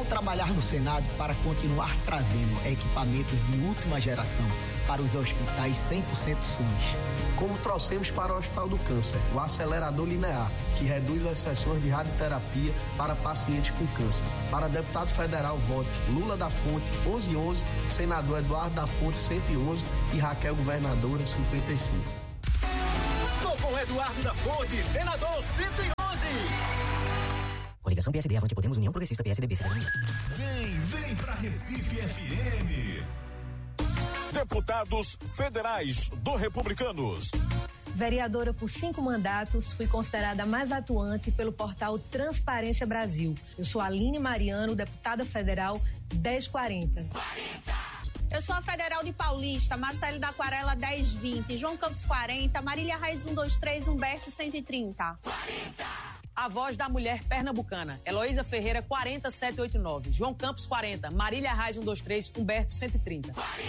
Vou trabalhar no Senado para continuar trazendo equipamentos de última geração para os hospitais 100% SUS. Como trouxemos para o Hospital do Câncer, o acelerador linear, que reduz as sessões de radioterapia para pacientes com câncer. Para deputado federal, vote Lula da Fonte, 1111, senador Eduardo da Fonte, 111 e Raquel, governadora, 55. Tô com Eduardo da Fonte, senador, 111. Coligação PSD, Avante, Podemos, União Progressista, PSDB, Cidadania. Vem pra Recife FM. Deputados federais do Republicanos. Vereadora por 5 mandatos, fui considerada a mais atuante pelo portal Transparência Brasil. Eu sou Aline Mariano, deputada federal 1040. Eu sou a federal de Paulista, Marcelo da Aquarela 1020, João Campos 40, Marília Raiz 123, Humberto 130. A voz da mulher pernambucana, Heloísa Ferreira 40789, João Campos 40, Marília Raiz 123, Humberto 130.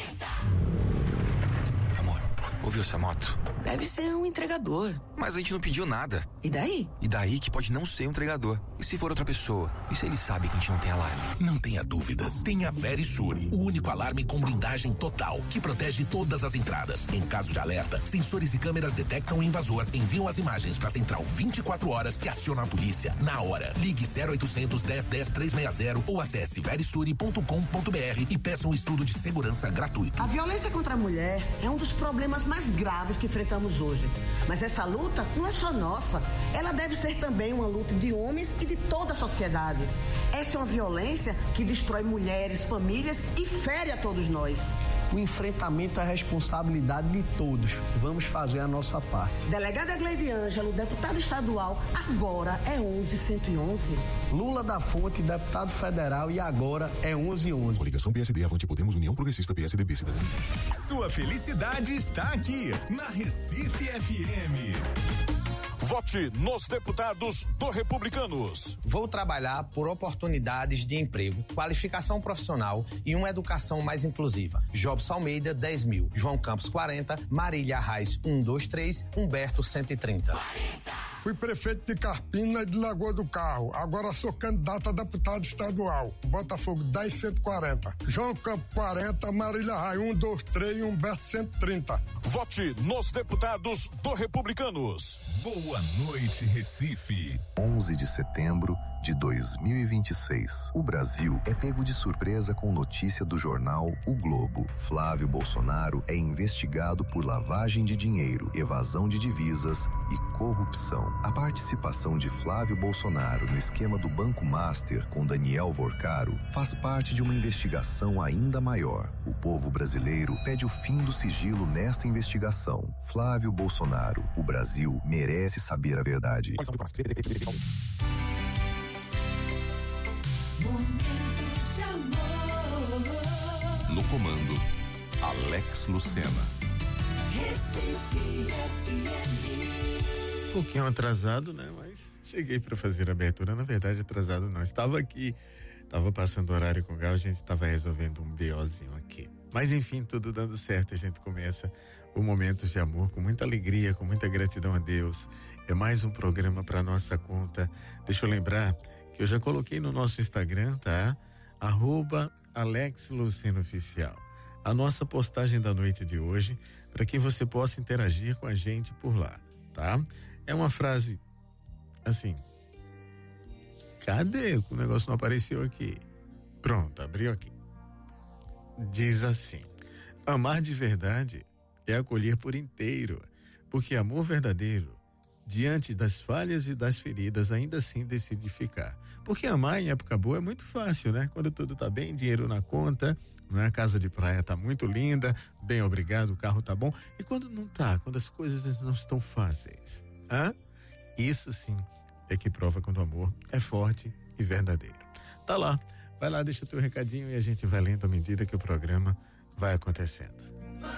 Amor, ouviu essa moto? Deve ser um entregador. Mas a gente não pediu nada. E daí? E daí que pode não ser um entregador. E se for outra pessoa? E se ele sabe que a gente não tem alarme? Não tenha dúvidas. Tenha Verisure, o único alarme com blindagem total, que protege todas as entradas. Em caso de alerta, sensores e câmeras detectam o invasor, enviam as imagens para a central 24 horas que aciona a polícia na hora. Ligue 0800 10 10 360 ou acesse verisure.com.br e peça um estudo de segurança gratuito. A violência contra a mulher é um dos problemas mais graves que enfrentamos hoje. Mas essa luta não é só nossa. Ela deve ser também uma luta de homens e de toda a sociedade. Essa é uma violência que destrói mulheres, famílias e fere a todos nós. O enfrentamento é a responsabilidade de todos. Vamos fazer a nossa parte. Delegada Gleide Ângelo, deputada estadual, agora é 11111. Lula da Fonte, deputado federal, e agora é 1111. Coligação PSD, Avante, Podemos, União Progressista, PSDB, Cidadania. Sua felicidade está aqui na Recife FM. Vote nos deputados do Republicanos. Vou trabalhar por oportunidades de emprego, qualificação profissional e uma educação mais inclusiva. Jobs Almeida, 10.000. João Campos, 40. Marília Raiz, 123. Humberto, 130. 40. Fui prefeito de Carpina e de Lagoa do Carro. Agora sou candidato a deputado estadual. Botafogo 10.140. João Campos 40, Marília Raiz 123 e Humberto 130. Vote nos deputados do Republicanos. Boa noite, Recife. 11 de setembro de 2026. O Brasil é pego de surpresa com notícia do jornal O Globo. Flávio Bolsonaro é investigado por lavagem de dinheiro, evasão de divisas e corrupção. A participação de Flávio Bolsonaro no esquema do Banco Master com Daniel Vorcaro faz parte de uma investigação ainda maior. O povo brasileiro pede o fim do sigilo nesta investigação. Flávio Bolsonaro, o Brasil merece saber a verdade. No comando, Alex Lucena. Um pouquinho atrasado, né? Mas cheguei para fazer a abertura. Na verdade, atrasado não. Estava aqui, estava passando horário com o Gal, a gente estava resolvendo um BOzinho aqui. Mas enfim, tudo dando certo. A gente começa o Momentos de Amor com muita alegria, com muita gratidão a Deus. É mais um programa para nossa conta. Deixa eu lembrar que eu já coloquei no nosso Instagram, tá? @AlexLucenoOficial. A nossa postagem da noite de hoje, para que você possa interagir com a gente por lá, tá? É uma frase assim. Cadê? O negócio não apareceu aqui. Pronto, abriu aqui. Diz assim: amar de verdade é acolher por inteiro, porque amor verdadeiro, diante das falhas e das feridas, ainda assim decide ficar. Porque amar em época boa é muito fácil, né? Quando tudo tá bem, dinheiro na conta, não é? A casa de praia tá muito linda, bem obrigado, o carro tá bom. E quando não tá, quando as coisas não estão fáceis, isso sim é que prova quando o amor é forte e verdadeiro. Tá lá, vai lá, deixa o teu recadinho e a gente vai lendo à medida que o programa vai acontecendo.